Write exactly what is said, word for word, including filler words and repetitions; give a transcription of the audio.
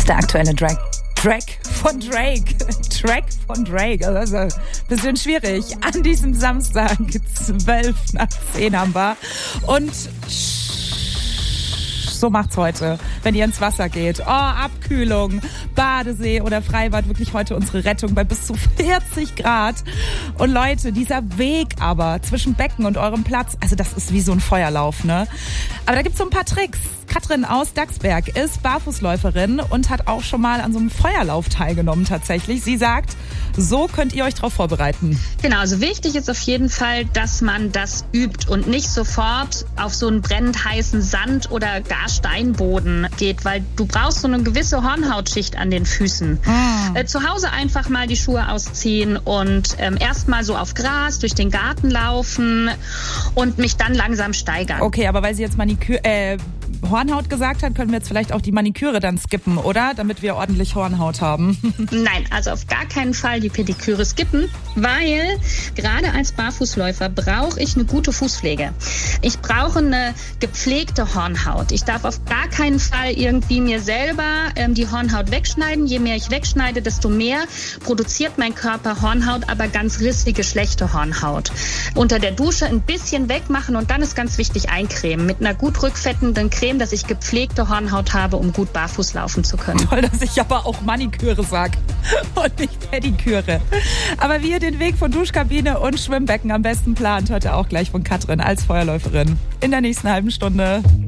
ist der aktuelle Drag. Track von Drake. Track von Drake. Also ein bisschen schwierig. An diesem Samstag, zwölf nach zehn haben wir. Und so macht's heute, wenn ihr ins Wasser geht. Oh, Abkühlung, Badesee oder Freibad, wirklich heute unsere Rettung bei bis zu vierzig Grad. Und Leute, dieser Weg aber zwischen Becken und eurem Platz, also das ist wie so ein Feuerlauf, ne? Aber da gibt's so ein paar Tricks. Katrin aus Dachsberg ist Barfußläuferin und hat auch schon mal an so einem Feuerlauf teilgenommen tatsächlich. Sie sagt, so könnt ihr euch darauf vorbereiten. Genau, also wichtig ist auf jeden Fall, dass man das übt und nicht sofort auf so einen brennend heißen Sand- oder gar Steinboden geht, weil du brauchst so eine gewisse Hornhautschicht an den Füßen. Mm. Äh, zu Hause einfach mal die Schuhe ausziehen und ähm, erstmal so auf Gras durch den Garten laufen und mich dann langsam steigern. Okay, aber weil sie jetzt Maniküre, äh, Hornhaut gesagt hat, können wir jetzt vielleicht auch die Maniküre dann skippen, oder? Damit wir ordentlich Hornhaut haben. Nein, also auf gar keinen Fall die Pediküre skippen, weil gerade als Barfußläufer brauche ich eine gute Fußpflege. Ich brauche eine gepflegte Hornhaut. Ich darf auf gar keinen Fall irgendwie mir selber ähm, die Hornhaut wegschneiden. Je mehr ich wegschneide, desto mehr produziert mein Körper Hornhaut, aber ganz rissige, schlechte Hornhaut. Unter der Dusche ein bisschen wegmachen und dann ist ganz wichtig eincremen. Mit einer gut rückfettenden Creme, dass ich gepflegte Hornhaut habe, um gut barfuß laufen zu können. Toll, dass ich aber auch Maniküre sage und nicht Pediküre. Aber wie ihr den Weg von Duschkabine und Schwimmbecken am besten plant, hört ihr auch gleich von Katrin als Feuerläuferin in der nächsten halben Stunde.